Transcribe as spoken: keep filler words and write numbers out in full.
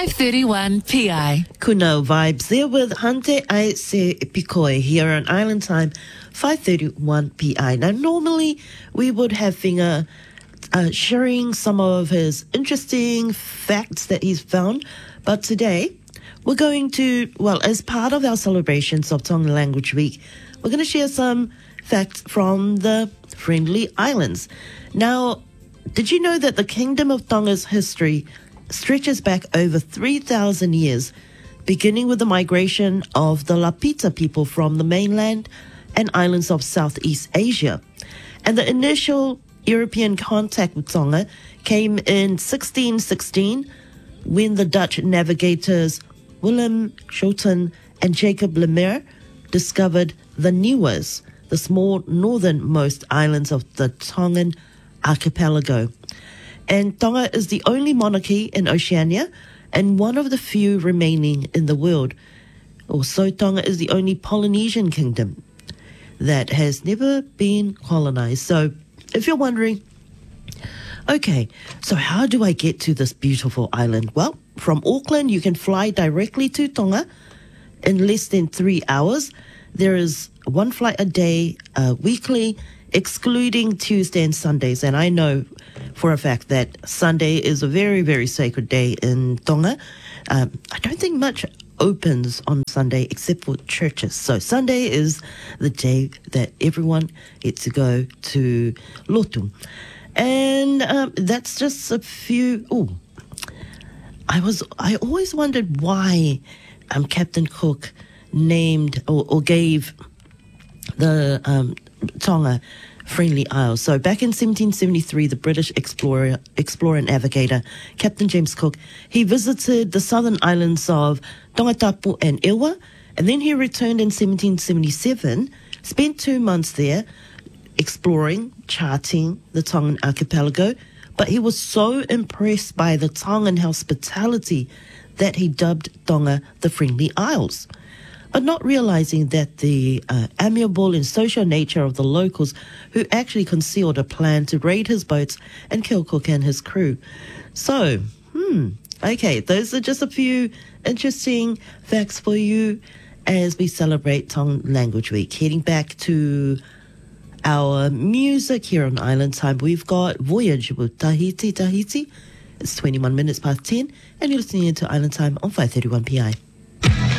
five thirty-one P I. Kuno vibes there with Hante Ai Se Pikoi here on Island Time, five thirty-one P I. Now, normally we would have Finger uh, sharing some of his interesting facts that he's found, but today we're going to, well, as part of our celebrations of Tongan Language Week, we're going to share some facts from the Friendly Islands. Now, did you know that the Kingdom of Tonga's history stretches back over three thousand years, beginning with the migration of the Lapita people from the mainland and islands of Southeast Asia. And the initial European contact with Tonga came in sixteen sixteen when the Dutch navigators Willem Schouten and Jacob Lemaire discovered the Niuas, the small northernmost islands of the Tongan archipelago. And Tonga is the only monarchy in Oceania and one of the few remaining in the world. Also, Tonga is the only Polynesian kingdom that has never been colonized. So, if you're wondering, okay, so how do I get to this beautiful island? Well, from Auckland, you can fly directly to Tonga in less than three hours. There is one flight a day, uh, weekly, excluding Tuesday and Sundays. And I know for a fact that Sunday is a very, very sacred day in Tonga. Um, I don't think much opens on Sunday except for churches. So Sunday is the day that everyone gets to go to Lotu. And um, that's just a few... Oh, I was. I always wondered why um, Captain Cook named or, or gave the um, Tonga Friendly Isles. So back in seventeen seventy-three, the British explorer, explorer and navigator, Captain James Cook, he visited the southern islands of Tongatapu and Ewa, and then he returned in seventeen seventy-seven, spent two months there exploring, charting the Tongan archipelago, but he was so impressed by the Tongan hospitality that he dubbed Tonga the Friendly Isles. But not realizing that the uh, amiable and social nature of the locals who actually concealed a plan to raid his boats and kill Cook and his crew. So, hmm, okay, those are just a few interesting facts for you as we celebrate Tongan Language Week. Heading back to our music here on Island Time, we've got Voyage with Tahiti Tahiti. It's twenty-one minutes past ten, and you're listening to Island Time on five thirty-one P I.